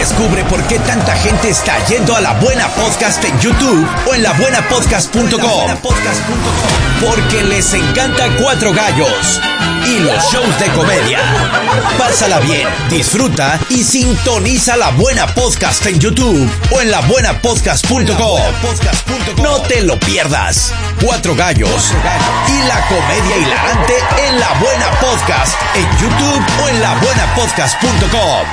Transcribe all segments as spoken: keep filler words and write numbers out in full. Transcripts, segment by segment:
Descubre por qué tanta gente está yendo a La Buena Podcast en YouTube o en la buena podcast punto com. Porque les encanta Cuatro Gallos y los shows de comedia. Pásala bien, disfruta y sintoniza La Buena Podcast en YouTube o en la buena podcast punto com. No te lo pierdas. Cuatro Gallos y la comedia hilarante en La Buena Podcast en YouTube o en la buena podcast punto com.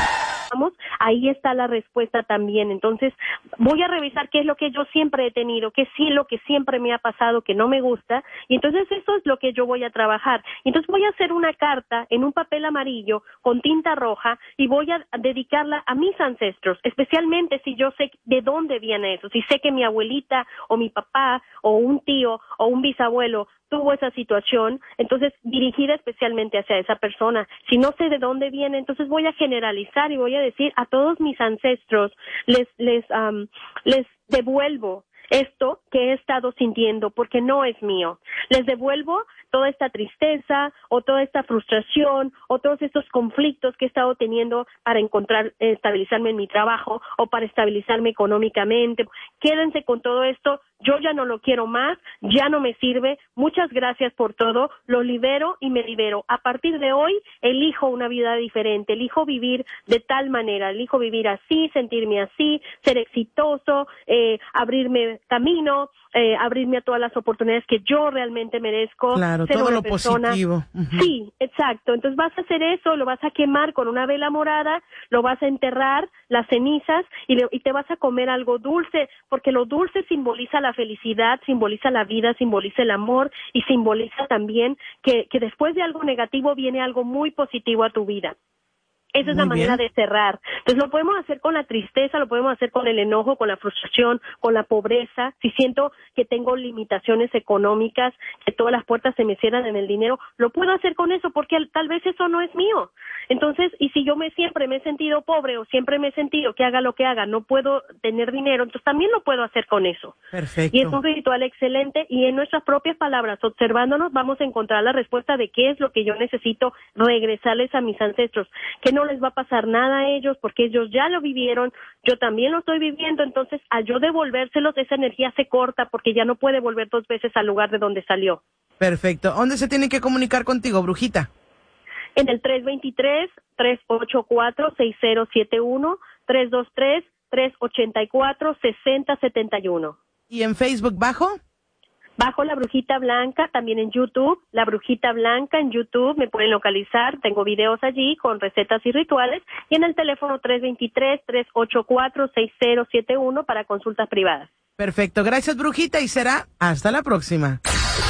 Ahí está la respuesta también. Entonces, voy a revisar qué es lo que yo siempre he tenido, qué sí es lo que siempre me ha pasado, que no me gusta, y entonces eso es lo que yo voy a trabajar. Entonces voy a hacer una carta en un papel amarillo con tinta roja y voy a dedicarla a mis ancestros, especialmente si yo sé de dónde viene eso, si sé que mi abuelita o mi papá o un tío o un bisabuelo tuvo esa situación, entonces dirigida especialmente hacia esa persona. Si no sé de dónde viene, entonces voy a generalizar y voy a decir a todos mis ancestros, les les um, les devuelvo esto que he estado sintiendo porque no es mío. Les devuelvo toda esta tristeza o toda esta frustración o todos estos conflictos que he estado teniendo para encontrar, eh, estabilizarme en mi trabajo o para estabilizarme económicamente. Quédense con todo esto, yo ya no lo quiero más, ya no me sirve, muchas gracias por todo, lo libero y me libero. A partir de hoy elijo una vida diferente, elijo vivir de tal manera, elijo vivir así, sentirme así, ser exitoso, eh, abrirme camino, eh, abrirme a todas las oportunidades que yo realmente merezco. Claro, ser todo una lo persona... positivo. Uh-huh. Sí, exacto. Entonces vas a hacer eso, lo vas a quemar con una vela morada, lo vas a enterrar, las cenizas, y, le, y te vas a comer algo dulce, porque lo dulce simboliza la felicidad, simboliza la vida, simboliza el amor y simboliza también que, que después de algo negativo viene algo muy positivo a tu vida. Esa es Muy la manera bien. de cerrar. Entonces lo podemos hacer con la tristeza, lo podemos hacer con el enojo, con la frustración, con la pobreza. Si siento que tengo limitaciones económicas, que todas las puertas se me cierran en el dinero, lo puedo hacer con eso porque tal vez eso no es mío. Entonces, y si yo me siempre me he sentido pobre o siempre me he sentido que haga lo que haga, no puedo tener dinero, entonces también lo puedo hacer con eso. Perfecto. Y es un ritual excelente y en nuestras propias palabras, observándonos, vamos a encontrar la respuesta de qué es lo que yo necesito regresarles a mis ancestros, que no les va a pasar nada a ellos porque ellos ya lo vivieron, yo también lo estoy viviendo, entonces al yo devolvérselos esa energía se corta porque ya no puede volver dos veces al lugar de donde salió. Perfecto. ¿Dónde se tienen que comunicar contigo, brujita? En el tres dos tres, tres ocho cuatro, seis cero siete uno, tres dos tres, tres ocho cuatro, seis cero siete uno. ¿Y en Facebook bajo? Bajo La Brujita Blanca, también en YouTube, La Brujita Blanca en YouTube, me pueden localizar, tengo videos allí con recetas y rituales, y en el teléfono tres dos tres, tres ocho cuatro, seis cero siete uno para consultas privadas. Perfecto, gracias brujita y será hasta la próxima.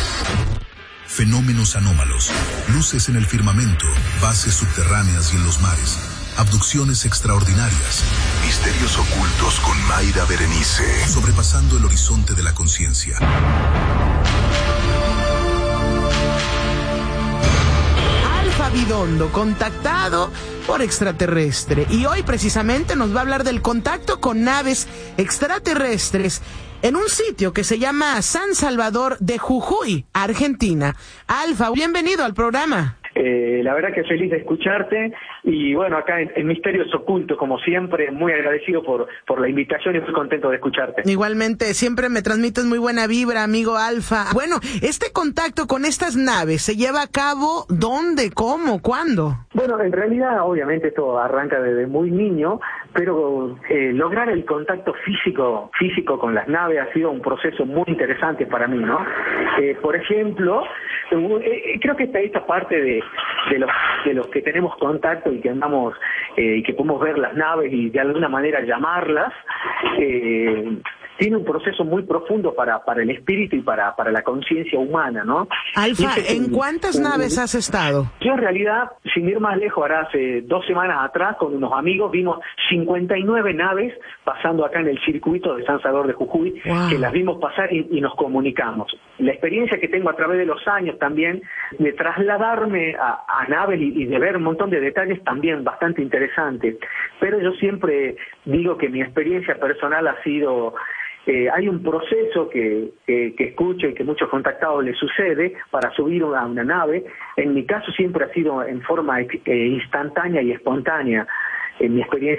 Fenómenos anómalos, luces en el firmamento, bases subterráneas y en los mares. Abducciones extraordinarias, misterios ocultos con Mayra Berenice, sobrepasando el horizonte de la conciencia. Alfa Bidondo, contactado por extraterrestre, y hoy precisamente nos va a hablar del contacto con naves extraterrestres en un sitio que se llama San Salvador de Jujuy, Argentina. Alfa, bienvenido al programa. Eh, la verdad que feliz de escucharte y bueno, acá en, en Misterios Ocultos, como siempre, muy agradecido por, por la invitación y muy contento de escucharte. Igualmente, siempre me transmites muy buena vibra, amigo Alfa. Bueno, este contacto con estas naves se lleva a cabo ¿dónde, cómo, cuándo? Bueno, en realidad, obviamente esto arranca desde muy niño, pero eh, lograr el contacto físico físico con las naves ha sido un proceso muy interesante para mí, ¿no? Eh, por ejemplo, eh, creo que esta, esta parte de, de, los, de los que tenemos contacto y que andamos eh, y que podemos ver las naves y de alguna manera llamarlas, eh, tiene un proceso muy profundo para, para el espíritu y para, para la conciencia humana, ¿no? Alfa, Ese, ¿en cuántas un, naves has estado? Yo en realidad, sin ir más lejos, ahora hace dos semanas atrás, con unos amigos, vimos cincuenta y nueve naves pasando acá en el circuito de San Salvador de Jujuy, wow. que las vimos pasar y, y nos comunicamos. La experiencia que tengo a través de los años también, de trasladarme a, a naves y, y de ver un montón de detalles también bastante interesante. Pero yo siempre digo que mi experiencia personal ha sido... Eh, hay un proceso que, que, que escucho y que muchos contactados les sucede para subir a una nave. En mi caso siempre ha sido en forma eh, instantánea y espontánea. En mi experiencia